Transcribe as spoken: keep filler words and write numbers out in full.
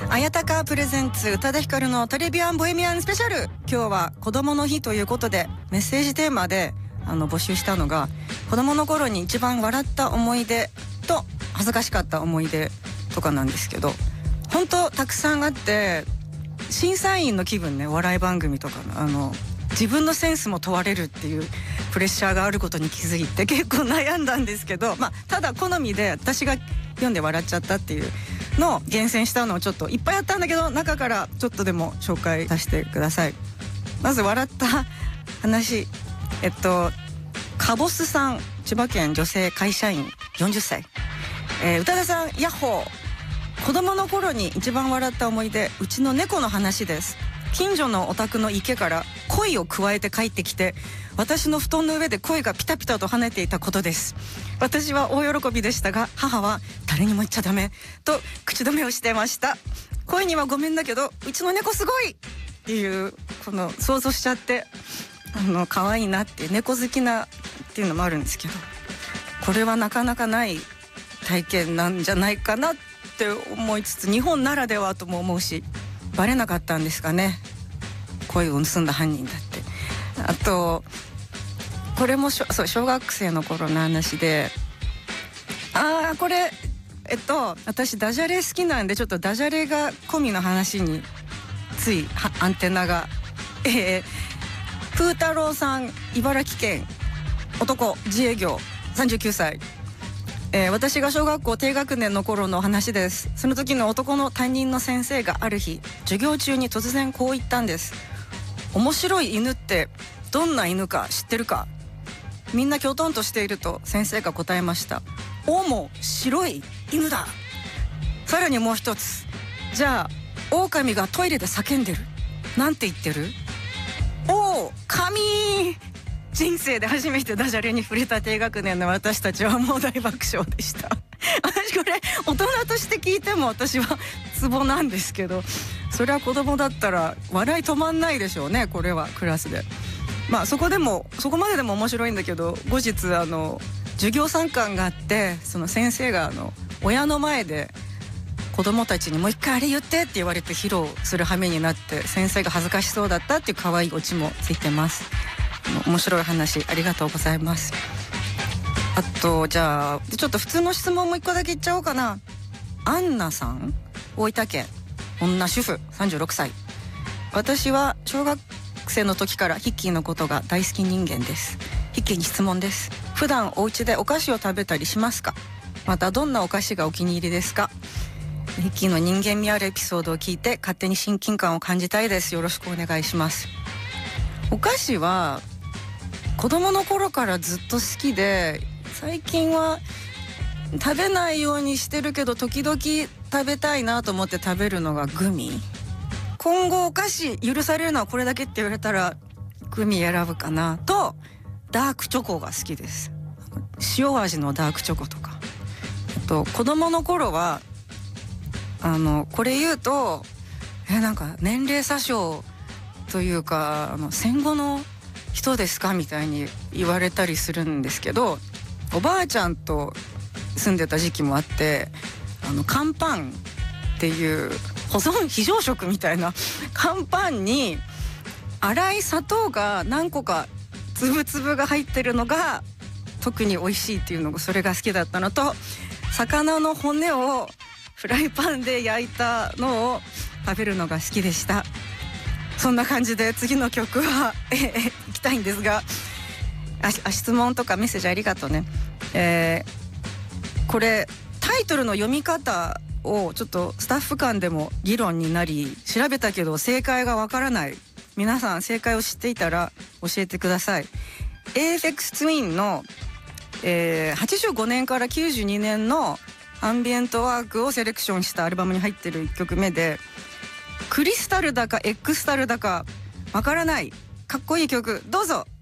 綾鷹プレゼンツ宇多田ヒカルのトレビアンボヘミアンスペシャル。今日は子供の日ということでメッセージテーマであの募集したのが、子供の頃に一番笑った思い出と恥ずかしかった思い出とかなんですけど、本当たくさんあって、審査員の気分ね、お笑い番組とかのあの自分のセンスも問われるっていうプレッシャーがあることに気づいて結構悩んだんですけど、まあ、ただ好みで私が読んで笑っちゃったっていうのを厳選したのをちょっといっぱいあったんだけど、中からちょっとでも紹介させてください。まず笑った話、えっとカボスさん、千葉県女性会社員よんじゅっさい、えー、宇多田さんヤッホー。子供の頃に一番笑った思い出、うちの猫の話です。近所のお宅の池から鯉をくわえて帰ってきて、私の布団の上で鯉がピタピタと跳ねていたことです。私は大喜びでしたが、母は誰にも言っちゃダメと口止めをしてました。鯉にはごめんだけどうちの猫すごいっていう、この想像しちゃって、あの可愛いなって、猫好きなっていうのもあるんですけど、これはなかなかない体験なんじゃないかなって思いつつ、日本ならではとも思うし、バレなかったんですかね、鯉を盗んだ犯人だって。あとこれもしょそう小学生の頃の話で、ああこれえっと私ダジャレ好きなんで、ちょっとダジャレが込みの話についアンテナが、えー、風太郎さん、茨城県男、自営業さんじゅうきゅうさい、えー、私が小学校低学年の頃の話です。その時の男の担任の先生がある日授業中に突然こう言ったんです。面白い犬ってどんな犬か知ってるか。みんなきょとんとしていると先生が答えました。おも白い犬だ。さらにもう一つ、じゃあ狼がトイレで叫んでる、なんて言ってる？おお神。人生で初めてダジャレに触れた低学年の私たちはもう大爆笑でした。私これ大人として聞いても私はツボなんですけど、それは子供だったら笑い止まんないでしょうね、これはクラスで。まあそこでもそこまででも面白いんだけど、後日あの授業参観があって、その先生があの親の前で子供たちにもう一回あれ言ってって言われて披露する羽目になって、先生が恥ずかしそうだったっていう可愛いオチもついてます。面白い話ありがとうございます。あとじゃあちょっと普通の質問も一個だけ言っちゃおうかな。アンナさん、大分県女主婦さんじゅうろくさい、私は小学生の時からヒッキーのことが大好き人間です。ヒッキーに質問です。普段お家でお菓子を食べたりしますか？またどんなお菓子がお気に入りですか？ヒッキーの人間味あるエピソードを聞いて勝手に親近感を感じたいです。よろしくお願いします。お菓子は子供の頃からずっと好きで、最近は食べないようにしてるけど時々食べたいなと思って食べるのがグミ。今後お菓子許されるのはこれだけって言われたらグミ選ぶかなと、ダークチョコが好きです。塩味のダークチョコとか。あと子供の頃はあのこれ言うとえなんか年齢詐称というか、あの戦後の人ですかみたいに言われたりするんですけど、おばあちゃんと住んでた時期もあって、あの乾パンっていう保存非常食みたいな乾パンに粗い砂糖が何個かつぶつぶが入ってるのが特に美味しいっていうのが、それが好きだったのと、魚の骨をフライパンで焼いたのを食べるのが好きでした。そんな感じで次の曲はえー、行きたいんですが、あ質問とかメッセージありがとうね。えー、これタイトルの読み方をちょっとスタッフ間でも議論になり、調べたけど正解がわからない。皆さん正解を知っていたら教えてください。 エーエフエックス ツインの、えー、はちじゅうごねんからきゅうじゅうにねんのアンビエントワークをセレクションしたアルバムに入ってるいっきょくめで、クリスタルだかエクスタルだかわからないかっこいい曲、どうぞ。